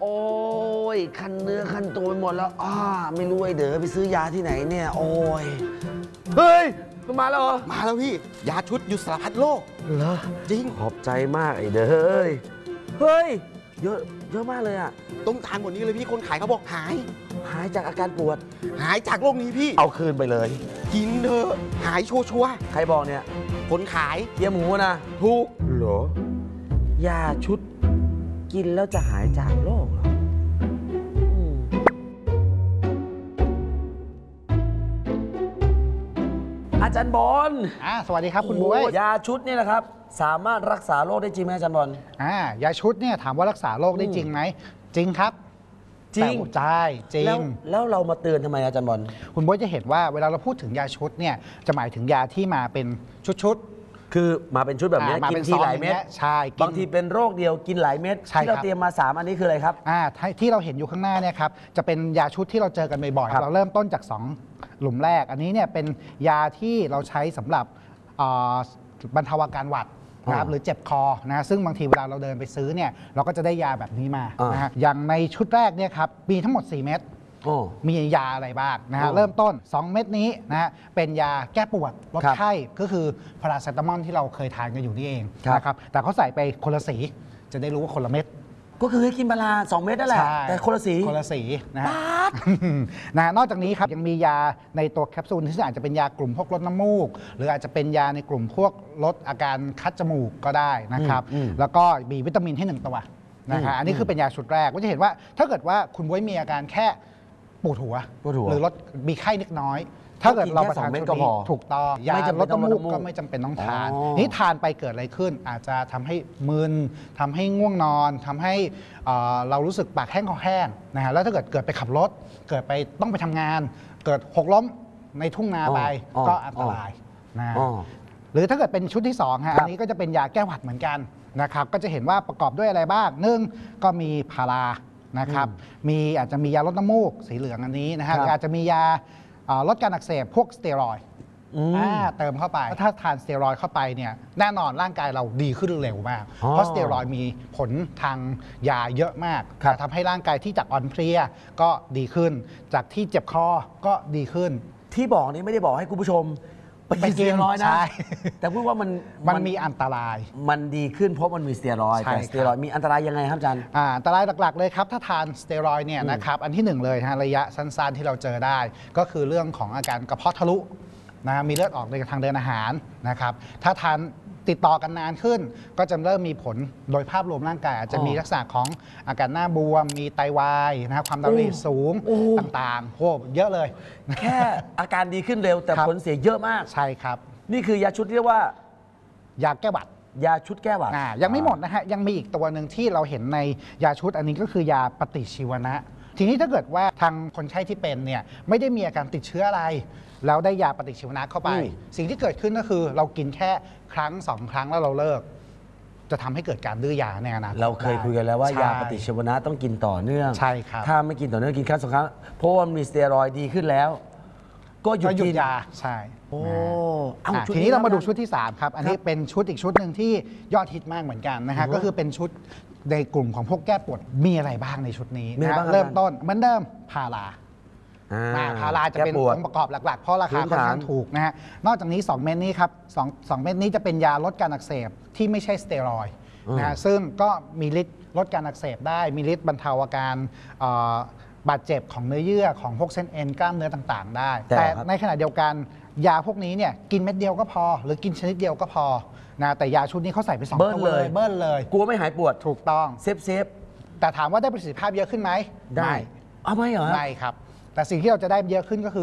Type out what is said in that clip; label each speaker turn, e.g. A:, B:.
A: โอ้ยคันเนื้อคันตัวไปหมดแล้วไม่รู้ไอ้เด๋อไปซื้อยาที่ไหนเนี่ยโอ้ยเฮ้ยมาแล้วเหรอ
B: มาแล้วพี่ยาชุดยุทธสารพัดโลก
A: เหรอ
B: จริง
A: ขอบใจมากไอ้เด๋อเฮ้ยเยอะมากเลยอ่ะ
B: ต้องทานหมดนี้เลยพี่คนขายเขาบอกหาย
A: จากอาการปวด
B: หายจากโรคนี้พี่
A: เอาคืนไปเลย
B: กินเถอะหายชัวร์
A: ใครบอกเนี่ย
B: คนขาย
A: เฮียหมูนะ
B: ถูก
A: เหรอยาชุดกินแล้วจะหายจากโรคเหรออาจารย์บอล
C: สวัสดีครับคุณบ๊วย
A: ยาชุดนี่นะครับสามารถรักษาโรคได้จริงไหมอาจารย์บอล
C: ยาชุดเนี่ยถามว่ารักษาโรคได้จริงไหมจริงครับ
A: จริง
C: ใช่จริง
A: แล้วเรามาเตือนทำไมอาจารย์บอล
C: คุณบ๊วยจะเห็นว่าเวลาเราพูดถึงยาชุดเนี่ยจะหมายถึงยาที่มาเป็นชุด
A: คือมาเป็นชุดแบบนี้กินทีหลายเม็ด
C: ใช่
A: บางทีเป็นโรคเดียวกินหลายเม็ดที่เราเตรียมมา3อันนี้คืออะไรครับ
C: ที่เราเห็นอยู่ข้างหน้าเนี่ยครับจะเป็นยาชุดที่เราเจอกันบ่อยๆเราเริ่มต้นจาก2หลุมแรกอันนี้เนี่ยเป็นยาที่เราใช้สำหรับบรรเทาอาการหวัดนะครับหรือเจ็บคอนะซึ่งบางทีเวลาเราเดินไปซื้อเนี่ยเราก็จะได้ยาแบบนี้มานะฮะอย่างในชุดแรกเนี่ยครับมีทั้งหมด4 เม็ดมียาอะไรบ้างนะฮะเริ่มต้น2 เม็ดนี้นะฮะเป็นยาแก้ปวดลดไข้ก็คือพาราเซตามอลที่เราเคยทานกันอยู่นี่เองนะครับแต่เขาใส่ไปคนละสีจะได้รู้ว่าคนละเม็ด
A: ก็คือให้กินพารา2 เม็ดนั่นแหละแต่คนละสี
C: นะฮะนอกจากนี้ครับยังมียาในตัวแคปซูลที่อาจจะเป็นยากลุ่มพวกลดน้ำมูกหรืออาจจะเป็นยาในกลุ่มพวกลดอาการคัดจมูกก็ได้นะครับแล้วก็มีวิตามินให้1 ตัวนะครับอันนี้คือเป็นยาชุดแรกก็จะเห็นว่าถ้าเกิดว่าคุณบ๊วยมีอาการแค่ปวดหัวหรือลดมีไข้เล็กน้อยถ้าเกิดเราประทานชุดนี้ถูกต้องยาลดน้ำมูกก็ไม่จำเป็นต้องทานนี่ทานไปเกิดอะไรขึ้นอาจจะทำให้มึนทำให้ง่วงนอนทำให้เรารู้สึกปากแห้งคอแห้งนะฮะแล้วถ้าเกิดไปขับรถเกิดไปต้องไปทำงานเกิดหกล้มในทุ่งนาไปก็อันตรายนะหรือถ้าเกิดเป็นชุดที่2ฮะอันนี้ก็จะเป็นยาแก้หวัดเหมือนกันนะครับก็จะเห็นว่าประกอบด้วยอะไรบ้าง1ก็มีพารานะครับอาจจะมียาลดน้ำมูกสีเหลืองอันนี้นะฮะอาจจะมียาลดการอักเสบพวกสเตียรอยด์เติมเข้าไปถ้าทานสเตียรอยด์เข้าไปเนี่ยแน่นอนร่างกายเราดีขึ้นเร็วมากเพราะสเตียรอยด์มีผลทางยาเยอะมากทำให้ร่างกายที่จากอ่อนเพลียก็ดีขึ้นจากที่เจ็บคอก็ดีขึ้น
A: ที่บอกนี้ไม่ได้บอกให้คุณผู้ชมไปกินสเตียรอยด์นะแต่พูดว่า
C: มันมีอันตราย
A: มันดีขึ้นเพราะมันมีสเตียรอยด์แต่สเตียรอยด์มีอันตรายยังไงครับอาจารย์
C: อันตรายหลักๆเลยครับถ้าทานสเตียรอยด์เนี่ยนะครับอันที่1เลยนะระยะสั้นๆที่เราเจอได้ก็คือเรื่องของอาการกระเพาะทะลุนะมีเลือดออกในทางเดินอาหารนะครับถ้าทานติดต่อกันนานขึ้นก็จะเริ่มมีผลโดยภาพรวมร่างกายอาจจะมีลักษณะของอาการหน้าบวมมีไตวายนะครับความดันโลหิตสูงต่างๆโอ้เยอะเลย
A: แค่อาการดีขึ้นเร็วแต่ผลเสียเยอะมาก
C: ใช่ครับ
A: นี่คือยาชุดเรียกว่าย
C: าแก้หวัด
A: ยาชุดแก้หวัด
C: ยังไม่หมดนะฮะยังมีอีกตัวหนึ่งที่เราเห็นในยาชุดอันนี้ก็คือยาปฏิชีวนะทีนี้ถ้าเกิดว่าทางคนไข้ที่เป็นเนี่ยไม่ได้มีอาการติดเชื้ออะไรแล้วได้ยาปฏิชีวนะเข้าไปสิ่งที่เกิดขึ้นก็คือเรากินแค่ครั้ง2 ครั้งแล้วเราเลิกจะทำให้เกิดการดื้อยาในอนาคต
A: เราเคยคุยกันแล้วว่ายาปฏิชีวนะต้องกินต่อเนื่อง
C: ใช่ครับ
A: ถ้าไม่กินต่อเนื่องกินครั้ง2 ครั้งเพราะว่ามีสเตียรอยด์ดีขึ้นแล้วก็หยุดกิน
C: ยาใช่ทีนี้เรามาดูชุดที่3ครับอันนี้เป็นชุดอีกชุดหนึ่งที่ยอดฮิตมากเหมือนกันนะฮะก็คือเป็นชุดในกลุ่มของพวกแก้ปวดมีอะไรบ้างในชุดนี้เริ่มต้นเหมือนเดิมพาราจะเป็นองค์ประกอบหลักๆเพราะราคาค่อนข้างถูกนะฮะนอกจากนี้2 เม็ดนี้ครับ2 เม็ดนี้จะเป็นยาลดการอักเสบที่ไม่ใช่สเตียรอยด์นะฮะซึ่งก็มีฤทธิ์ลดการอักเสบได้มีฤทธิ์บรรเทาอาการบาดเจ็บของเนื้อเยื่อของพวกเส้นเอ็นกล้ามเนื้อต่างๆได้แต่ในขณะเดียวกันยาพวกนี้เนี่ยกินเม็ดเดียวก็พอหรือกินชนิดเดียวก็พอนะแต่ยาชุดนี้เขาใส่ไป2 ตัวเลยเบิ้ลเลย
A: กลัวไม่หายปวด
C: ถูกต้อง
A: เซฟ
C: แต่ถามว่าได้ประสิทธิภาพเยอะขึ้นไหม
A: ได้
C: ไม่เหรอไม่ครับแต่สิ่งที่เราจะได้เยอะขึ้นก็คือ